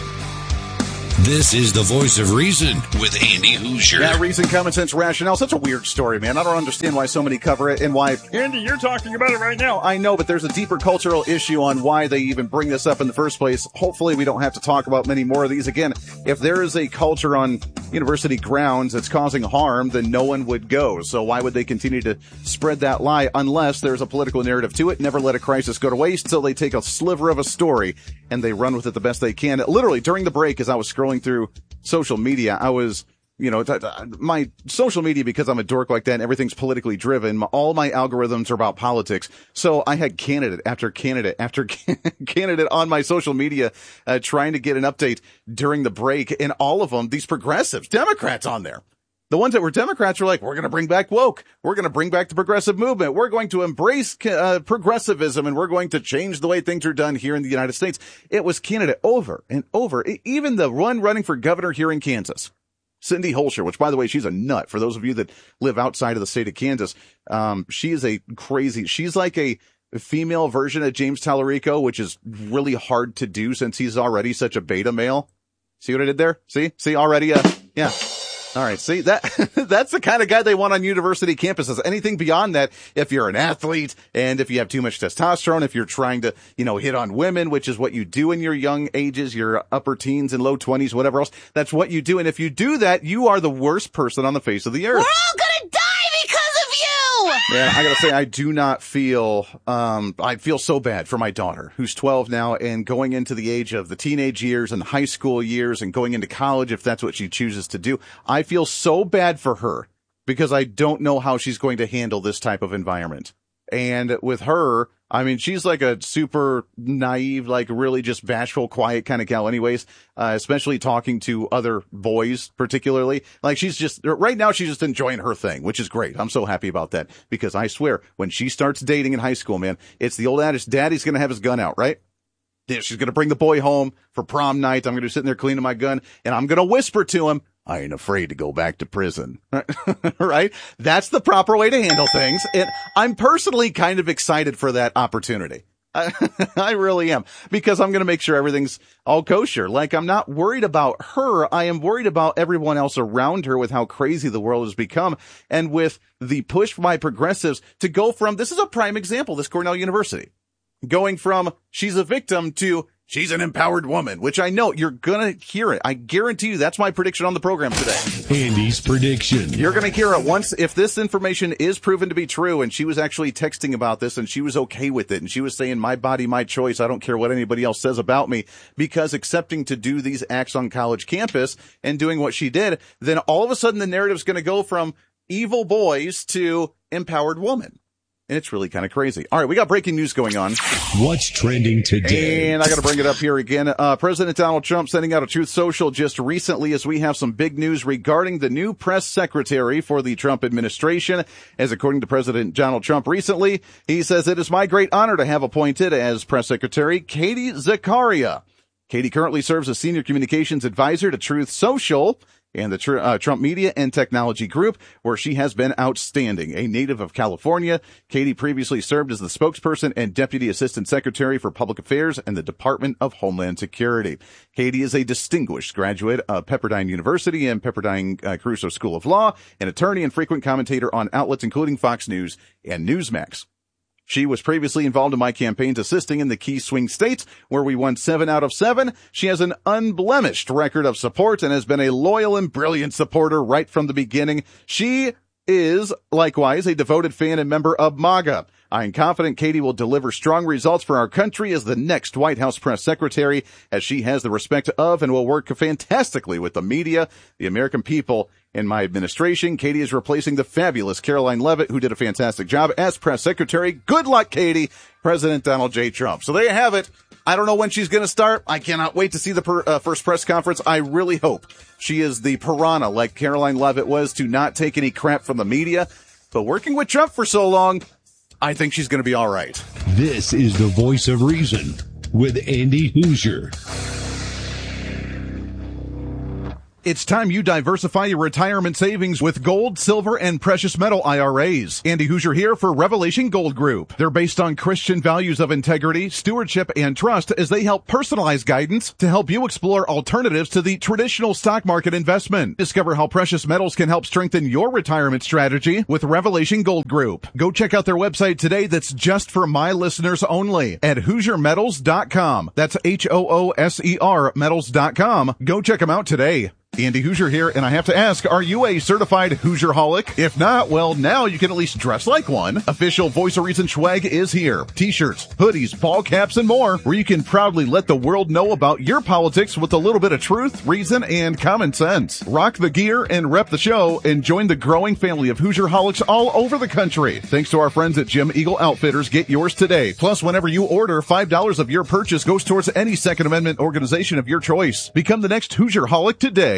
This is the Voice of Reason with Andy Hoosier. Yeah, reason, common sense, rationale. Such a weird story, man. I don't understand why so many cover it and why... Andy, you're talking about it right now. I know, but there's a deeper cultural issue on why they even bring this up in the first place. Hopefully we don't have to talk about many more of these. Again, if there is a culture on university grounds that's causing harm, then no one would go. So why would they continue to spread that lie unless there's a political narrative to it? Never let a crisis go to waste till they take a sliver of a story and they run with it the best they can. Literally, during the break, as I was scrolling through social media, I was, you know, t- t- my social media, because I'm a dork like that and everything's politically driven, my, all my algorithms are about politics. So I had candidate after candidate after candidate on my social media, uh, trying to get an update during the break. And all of them, these progressives, Democrats on there. The ones that were Democrats were like, we're going to bring back woke. We're going to bring back the progressive movement. We're going to embrace uh, progressivism, and we're going to change the way things are done here in the United States. It was candidate over and over. Even the one running for governor here in Kansas, Cindy Holscher, which, by the way, she's a nut. For those of you that live outside of the state of Kansas, um, she is a crazy, she's like a female version of James Tallarico, which is really hard to do since he's already such a beta male. See what I did there? See? See already? Uh, yeah. All right. See, that, that's the kind of guy they want on university campuses. Anything beyond that, if you're an athlete and if you have too much testosterone, if you're trying to, you know, hit on women, which is what you do in your young ages, your upper teens and low twenties, whatever else, that's what you do. And if you do that, you are the worst person on the face of the earth. We're all gonna die because of you! Man, I gotta say, I do not feel, um, I feel so bad for my daughter, who's twelve now and going into the age of the teenage years and high school years and going into college, if that's what she chooses to do. I feel so bad for her because I don't know how she's going to handle this type of environment. And with her, I mean, she's like a super naive, like really just bashful, quiet kind of gal anyways, uh, especially talking to other boys particularly. Like she's just, right now she's just enjoying her thing, which is great. I'm so happy about that because I swear when she starts dating in high school, man, it's the old adage, daddy's going to have his gun out, right? She's going to bring the boy home for prom night. I'm going to be sitting there cleaning my gun and I'm going to whisper to him, I ain't afraid to go back to prison. Right? That's the proper way to handle things. And I'm personally kind of excited for that opportunity. I, I really am, because I'm going to make sure everything's all kosher. Like, I'm not worried about her. I am worried about everyone else around her with how crazy the world has become and with the push by progressives to go from, this is a prime example, this Cornell University, going from she's a victim to she's an empowered woman, which I know you're going to hear it. I guarantee you that's my prediction on the program today. Andy's prediction. You're going to hear it once if this information is proven to be true, and she was actually texting about this and she was okay with it. And she was saying, my body, my choice. I don't care what anybody else says about me, because accepting to do these acts on college campus and doing what she did, then all of a sudden the narrative's going to go from evil boys to empowered woman. And it's really kind of crazy. All right, we got breaking news going on. What's trending today? And I got to bring it up here again. Uh, President Donald Trump sending out a Truth Social just recently as we have some big news regarding the new press secretary for the Trump administration. As according to President Donald Trump recently, he says, it is my great honor to have appointed as press secretary Katie Zakaria. Katie currently serves as senior communications advisor to Truth Social and the tr- uh, Trump Media and Technology Group, where she has been outstanding. A native of California, Katie previously served as the spokesperson and Deputy Assistant Secretary for Public Affairs in the Department of Homeland Security. Katie is a distinguished graduate of Pepperdine University and Pepperdine uh, Caruso School of Law, an attorney and frequent commentator on outlets including Fox News and Newsmax. She was previously involved in my campaigns assisting in the key swing states where we won seven out of seven. She has an unblemished record of support and has been a loyal and brilliant supporter right from the beginning. She is likewise a devoted fan and member of MAGA. I am confident Katie will deliver strong results for our country as the next White House press secretary, as she has the respect of and will work fantastically with the media, the American people, and my administration. Katie is replacing the fabulous Caroline Leavitt, who did a fantastic job as press secretary. Good luck, Katie. President Donald J. Trump. So there you have it. I don't know when she's going to start. I cannot wait to see the per, uh, first press conference. I really hope she is the piranha like Caroline Leavitt was, to not take any crap from the media. But working with Trump for so long, I think she's going to be all right. This is the Voice of Reason with Andy Hoosier. It's time you diversify your retirement savings with gold, silver, and precious metal I R As. Andy Hoosier here for Revelation Gold Group. They're based on Christian values of integrity, stewardship, and trust as they help personalize guidance to help you explore alternatives to the traditional stock market investment. Discover how precious metals can help strengthen your retirement strategy with Revelation Gold Group. Go check out their website today that's just for my listeners only at Hoosier Metals dot com. That's H O O S E R Metals dot com. Go check them out today. Andy Hoosier here, and I have to ask, are you a certified Hoosier-holic? If not, well, now you can at least dress like one. Official Voice of Reason swag is here. T-shirts, hoodies, ball caps, and more, where you can proudly let the world know about your politics with a little bit of truth, reason, and common sense. Rock the gear and rep the show, and join the growing family of Hoosier-holics all over the country. Thanks to our friends at Jim Eagle Outfitters, get yours today. Plus, whenever you order, five dollars of your purchase goes towards any Second Amendment organization of your choice. Become the next Hoosier-holic today.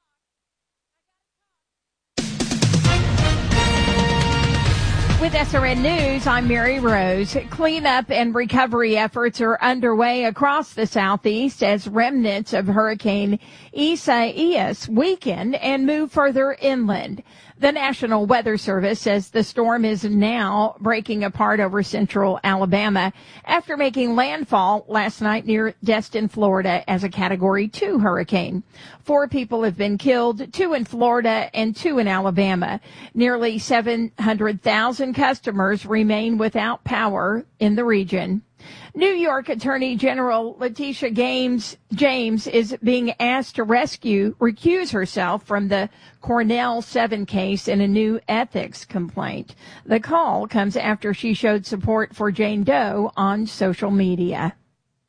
With S R N News, I'm Mary Rose. Cleanup and recovery efforts are underway across the southeast as remnants of Hurricane Isaias weaken and move further inland. The National Weather Service says the storm is now breaking apart over central Alabama after making landfall last night near Destin, Florida as a Category two hurricane. Four people have been killed, two in Florida and two in Alabama. Nearly seven hundred thousand customers remain without power in the region. New York Attorney General Letitia James, James is being asked to rescue, recuse herself from the Cornell seven case in a new ethics complaint. The call comes after she showed support for Jane Doe on social media.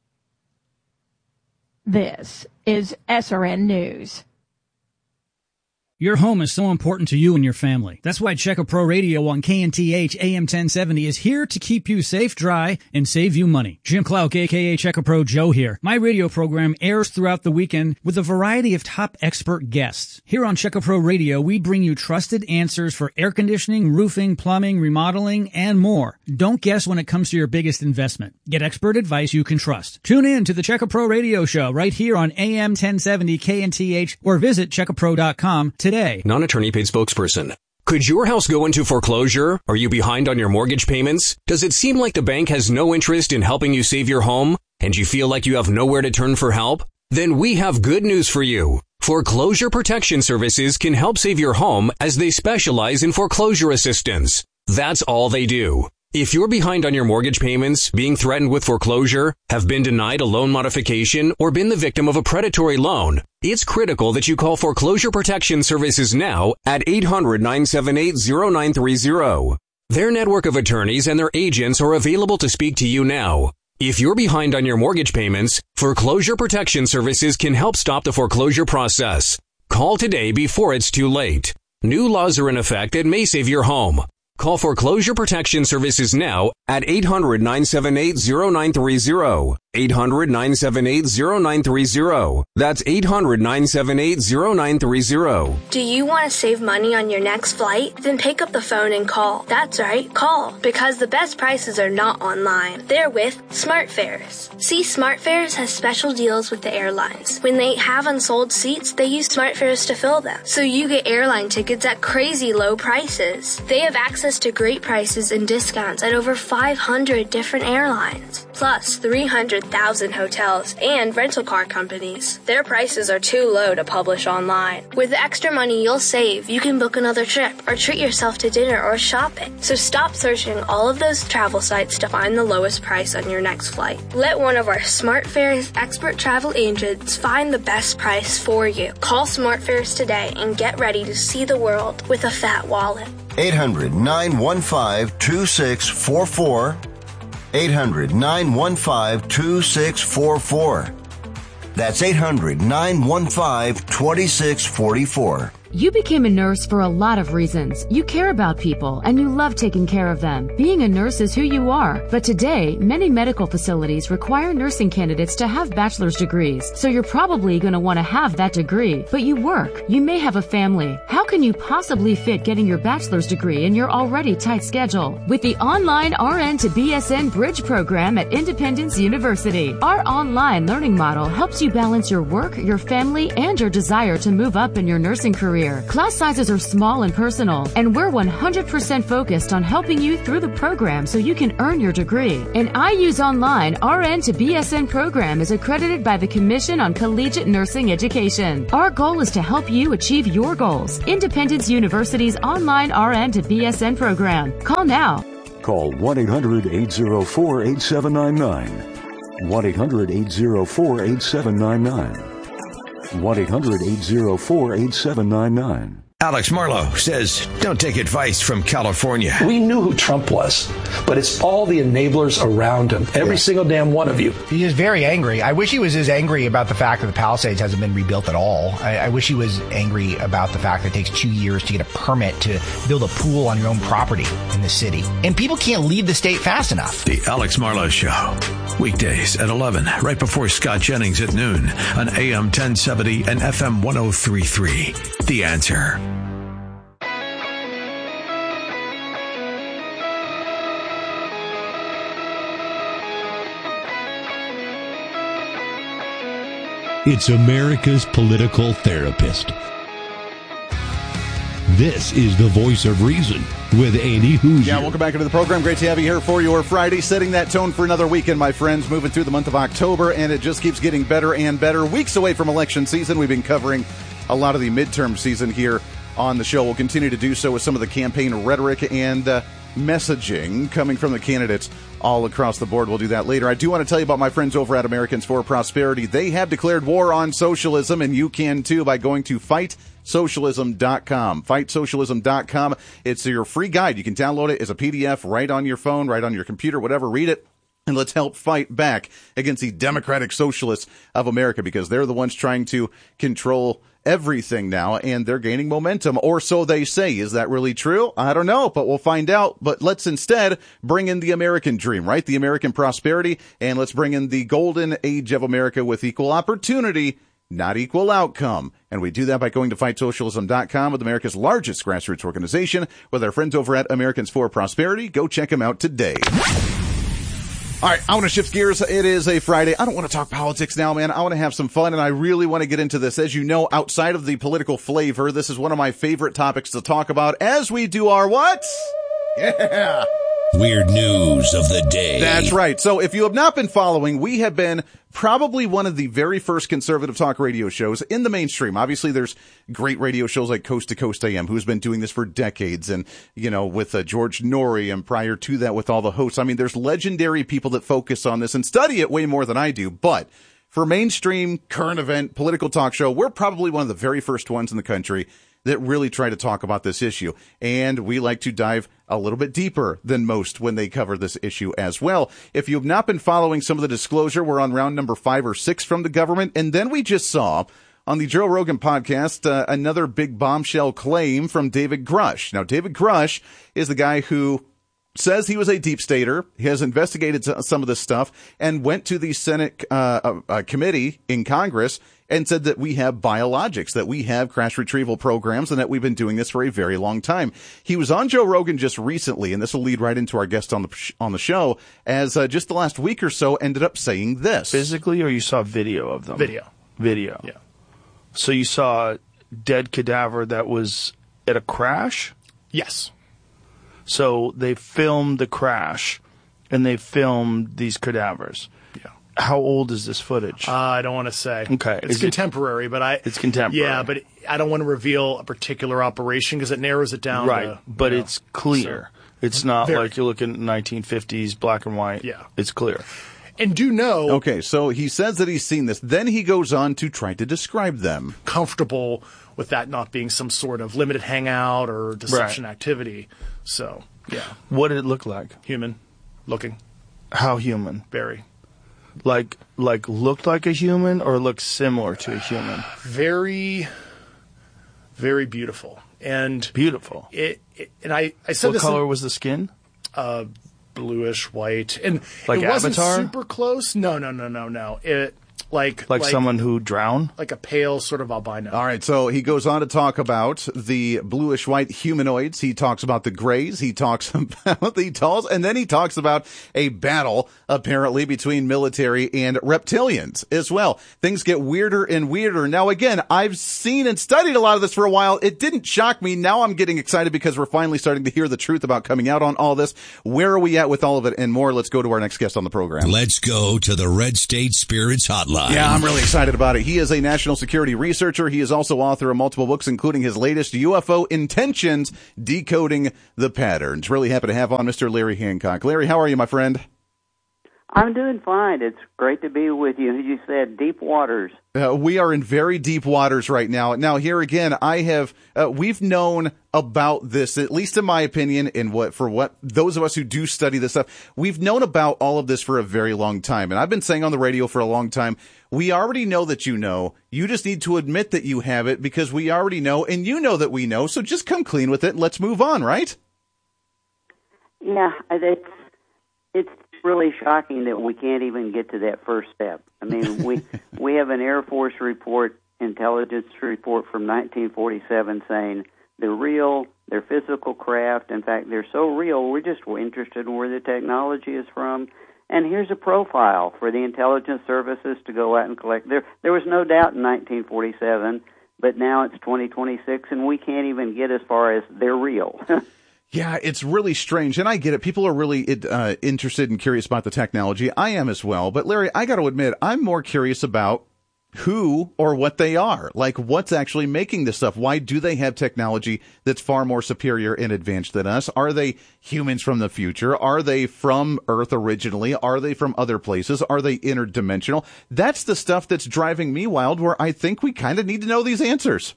This is S R N News. Your home is so important to you and your family. That's why Checo Pro Radio on K N T H A M ten seventy is here to keep you safe, dry, and save you money. Jim Clark, aka Checo Pro Joe here. My radio program airs throughout the weekend with a variety of top expert guests. Here on Checo Pro Radio, we bring you trusted answers for air conditioning, roofing, plumbing, remodeling, and more. Don't guess when it comes to your biggest investment. Get expert advice you can trust. Tune in to the Checo Pro Radio Show right here on A M ten seventy K N T H or visit checo pro dot com today. Non-attorney paid spokesperson. Could your house go into foreclosure? Are you behind on your mortgage payments? Does it seem like the bank has no interest in helping you save your home? And you feel like you have nowhere to turn for help? Then we have good news for you. Foreclosure Protection Services can help save your home as they specialize in foreclosure assistance. That's all they do. If you're behind on your mortgage payments, being threatened with foreclosure, have been denied a loan modification, or been the victim of a predatory loan, it's critical that you call Foreclosure Protection Services now at eight hundred, nine seven eight, zero nine three zero. Their network of attorneys and their agents are available to speak to you now. If you're behind on your mortgage payments, Foreclosure Protection Services can help stop the foreclosure process. Call today before it's too late. New laws are in effect that may save your home. Call Foreclosure Protection Services now at eight hundred, nine seven eight, zero nine three zero. eight hundred, nine seven eight, zero nine three zero. That's eight hundred, nine seven eight, zero nine three zero. Do you want to save money on your next flight? Then pick up the phone and call. That's right, call. Because the best prices are not online. They're with SmartFares. See, SmartFares has special deals with the airlines. When they have unsold seats, they use SmartFares to fill them. So you get airline tickets at crazy low prices. They have access to great prices and discounts at over five hundred different airlines. plus three hundred thousand hotels and rental car companies. Their prices are too low to publish online. With the extra money you'll save, you can book another trip or treat yourself to dinner or shopping. So stop searching all of those travel sites to find the lowest price on your next flight. Let one of our SmartFares expert travel agents find the best price for you. Call SmartFares today and get ready to see the world with a fat wallet. eight hundred, nine one five, two six four four. eight hundred, nine one five, two six four four. That's eight hundred, nine one five, two six four four. You became a nurse for a lot of reasons. You care about people and you love taking care of them. Being a nurse is who you are. But today, many medical facilities require nursing candidates to have bachelor's degrees. So you're probably going to want to have that degree. But you work. You may have a family. How can you possibly fit getting your bachelor's degree in your already tight schedule? With the online R N to B S N Bridge program at Independence University. Our online learning model helps you balance your work, your family, and your desire to move up in your nursing career. Class sizes are small and personal, and we're one hundred percent focused on helping you through the program so you can earn your degree. An I U S Online R N to B S N program is accredited by the Commission on Collegiate Nursing Education. Our goal is to help you achieve your goals. Independence University's online R N to B S N program. Call now. Call one eight hundred, eight oh four, eight seven nine nine. one eight hundred, eight oh four, eight seven nine nine. one eight hundred, eight oh four, eight seven nine nine. Alex Marlowe says, don't take advice from California. We knew who Trump was, but it's all the enablers around him. Every yeah. single damn one of you. He is very angry. I wish he was as angry about the fact that the Palisades hasn't been rebuilt at all. I, I wish he was angry about the fact that it takes two years to get a permit to build a pool on your own property in the city. And people can't leave the state fast enough. The Alex Marlowe Show. Weekdays at eleven, right before Scott Jennings at noon on A M ten seventy and F M ten thirty-three. The Answer. It's America's political therapist. This is the Voice of Reason with Andy Hoosier. Yeah, welcome back into the program. Great to have you here for your Friday, setting that tone for another weekend, my friends. Moving through the month of October, and it just keeps getting better and better. Weeks away from election season. We've been covering a lot of the midterm season here on the show. We'll continue to do so with some of the campaign rhetoric and uh, messaging coming from the candidates all across the board. We'll do that later. I do want to tell you about my friends over at Americans for Prosperity. They have declared war on socialism, and you can too by going to fight socialism dot com. fight socialism dot com. It's your free guide. You can download it as a P D F right on your phone, right on your computer, whatever. Read it. And let's help fight back against the Democratic Socialists of America, because they're the ones trying to control everything now, and they're gaining momentum, or so they say. Is that really true? I don't know, but we'll find out. But let's instead bring in the American dream, right? The American prosperity, and let's bring in the golden age of America with equal opportunity, not equal outcome. And we do that by going to fight socialism dot com, with America's largest grassroots organization, with our friends over at Americans for Prosperity. Go check them out today. All right, I want to shift gears. It is a Friday. I don't want to talk politics now, man. I want to have some fun, and I really want to get into this. As you know, outside of the political flavor, this is one of my favorite topics to talk about as we do our what? Yeah. Weird news of the day. That's right. So if you have not been following, we have been probably one of the very first conservative talk radio shows in the mainstream. Obviously, there's great radio shows like Coast to Coast A M, who's been doing this for decades. And, you know, with uh, George Norrie, and prior to that with all the hosts. I mean, there's legendary people that focus on this and study it way more than I do. But for mainstream, current event, political talk show, we're probably one of the very first ones in the country that really try to talk about this issue. And we like to dive a little bit deeper than most when they cover this issue as well. If you have not been following some of the disclosure, we're on round number five or six from the government. And then we just saw on the Joe Rogan podcast uh, another big bombshell claim from David Grush. Now, David Grush is the guy who says he was a deep stater. He has investigated some of this stuff and went to the Senate uh, uh, committee in Congress and said that we have biologics, that we have crash retrieval programs, and that we've been doing this for a very long time. He was on Joe Rogan just recently, and this will lead right into our guest on the on the show, as uh, just the last week or so ended up saying this. Physically, or you saw video of them? Video. Video. Yeah. So you saw a dead cadaver that was at a crash? Yes. So they filmed the crash, and they filmed these cadavers. Yeah. How old is this footage? Uh, I don't want to say. Okay. It's Is contemporary, it, but I. It's contemporary. Yeah, but I don't want to reveal a particular operation because it narrows it down. Right. To, but you know, it's clear. So, it's not very. like you're looking at nineteen fifties black and white. Yeah. It's clear. And do know. Okay, so he says that he's seen this. Then he goes on to try to describe them. Comfortable with that not being some sort of limited hangout or deception Right. activity. So, yeah. What did it look like? Human looking. How human? Very. Like, like looked like a human or looked similar to a human? Very, very beautiful. And beautiful. It, it and I, I said what this. What color in, was the skin? Uh, bluish white, and like it wasn't Avatar? super close. No, no, no, no, no. It like Like someone who drowned? like a pale sort of albino. All right, so he goes on to talk about the bluish-white humanoids. He talks about the grays. He talks about the talls, and then he talks about a battle, apparently, between military and reptilians as well. Things get weirder and weirder. Now, again, I've seen and studied a lot of this for a while. It didn't shock me. Now I'm getting excited because we're finally starting to hear the truth about coming out on all this. Where are we at with all of it and more? Let's go to our next guest on the program. Let's go to the Red State Spirits Hotline. Yeah, I'm really excited about it. He is a national security researcher. He is also author of multiple books, including his latest, U F O Intentions, Decoding the Patterns. Really happy to have on Mister Larry Hancock. Larry, how are you, my friend? I'm doing fine. It's great to be with you. You said deep waters. Uh, we are in very deep waters right now. Now, here again, I have, uh, we've known about this, at least in my opinion, and what, for what, those of us who do study this stuff, we've known about all of this for a very long time. And I've been saying on the radio for a long time, we already know that you know. You just need to admit that you have it because we already know, and you know that we know. So just come clean with it and let's move on, right? Yeah, it's, it's really shocking that we can't even get to that first step. I mean, we we have an Air Force report, intelligence report from nineteen forty-seven saying they're real, they're physical craft. In fact, they're so real, we're just interested in where the technology is from. And here's a profile for the intelligence services to go out and collect. There, there was no doubt in nineteen forty-seven, but now it's twenty twenty-six, and we can't even get as far as they're real. Yeah, it's really strange, and I get it. People are really uh, interested and curious about the technology. I am as well. But, Larry, I got to admit, I'm more curious about who or what they are. Like, what's actually making this stuff? Why do they have technology that's far more superior and advanced than us? Are they humans from the future? Are they from Earth originally? Are they from other places? Are they interdimensional? That's the stuff that's driving me wild, where I think we kind of need to know these answers.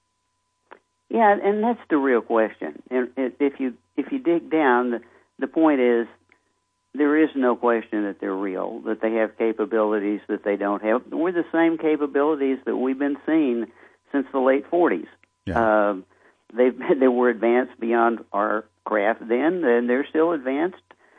Yeah, and that's the real question. And if you if you dig down, the, the point is there is no question that they're real, that they have capabilities that they don't have. We're the same capabilities that we've been seeing since the late forties. Yeah. Uh, they they were advanced beyond our craft then, and they're still advanced,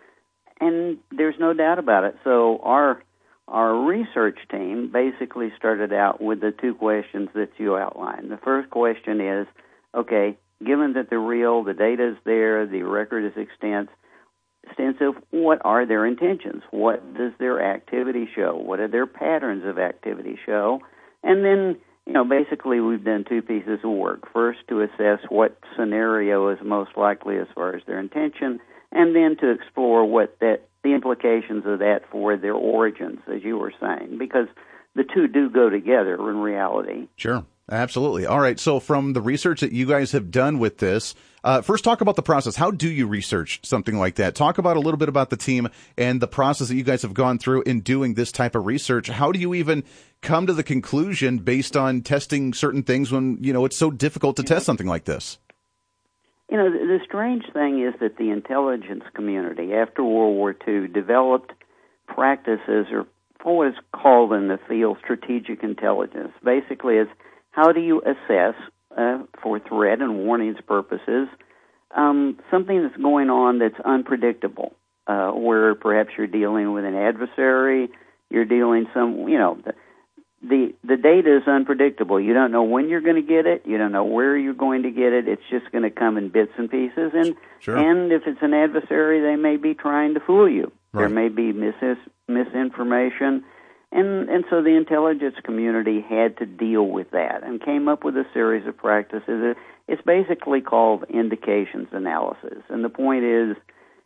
and there's no doubt about it. So our our research team basically started out with the two questions that you outlined. The first question is, okay, given that they're real, the data is there, the record is extensive, extensive, what are their intentions? What does their activity show? What do their patterns of activity show? And then, you know, basically we've done two pieces of work. First, to assess what scenario is most likely as far as their intention, and then to explore what that the implications of that for their origins, as you were saying, because the two do go together in reality. Sure. Absolutely. All right. So from the research that you guys have done with this, uh, first talk about the process. How do you research something like that? Talk about a little bit about the team and the process that you guys have gone through in doing this type of research. How do you even come to the conclusion based on testing certain things when, you know, it's so difficult to test something like this? You know, the, the strange thing is that the intelligence community after World War Two developed practices or for what is called in the field strategic intelligence. Basically, it's how do you assess, uh, for threat and warnings purposes, um, something that's going on that's unpredictable, uh, where perhaps you're dealing with an adversary, you're dealing some, you know, the, the the data is unpredictable. You don't know when you're going to get it. You don't know where you're going to get it. It's just going to come in bits and pieces. And sure. and if it's an adversary, they may be trying to fool you. Right. There may be mis- misinformation. And and so the intelligence community had to deal with that and came up with a series of practices. It's basically called indications analysis. And the point is,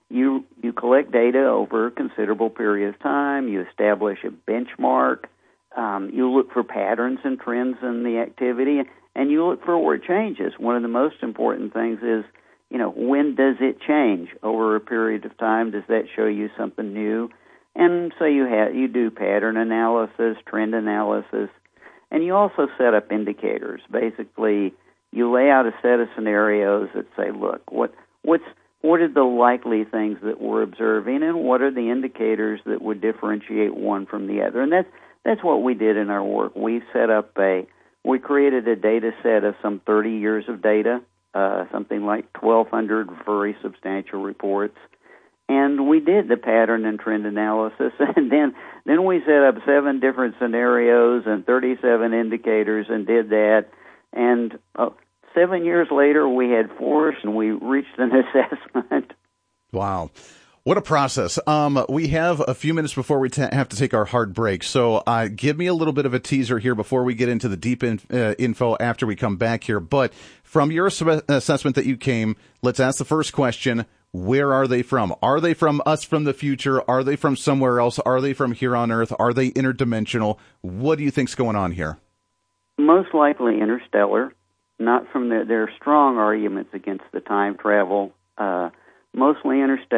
you you collect data over a considerable period of time. You establish a benchmark. Um, you look for patterns and trends in the activity, and you look for where it changes. One of the most important things is, you know, when does it change over a period of time? Does that show you something new? And so you have you do pattern analysis, trend analysis, and you also set up indicators. Basically, you lay out a set of scenarios that say, look, what what's what are the likely things that we're observing, and what are the indicators that would differentiate one from the other? And that's that's what we did in our work. We set up a we created a data set of some thirty years of data, uh, something like twelve hundred very substantial reports. And we did the pattern and trend analysis, and then then we set up seven different scenarios and thirty-seven indicators and did that. And uh, seven years later, we had force, and we reached an assessment. Wow. What a process. Um, we have a few minutes before we t- have to take our hard break. So uh, give me a little bit of a teaser here before we get into the deep in, uh, info after we come back here. But from your ass- assessment that you came, let's ask the first question. Where are they from? Are they from us from the future? Are they from somewhere else? Are they from here on Earth? Are they interdimensional? What do you think's going on here? Most likely interstellar. Not from the, there are strong arguments against the time travel. Uh, mostly interstellar.